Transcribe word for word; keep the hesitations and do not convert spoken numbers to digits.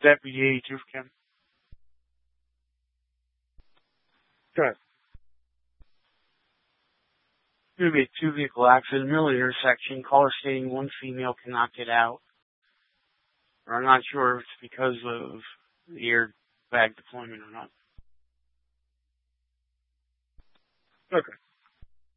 Deputy eighty-two for Kim. Good. There be a two-vehicle accident in the middle of the intersection. Caller stating one female cannot get out. Or I'm not sure if it's because of the airbag deployment or not. Okay.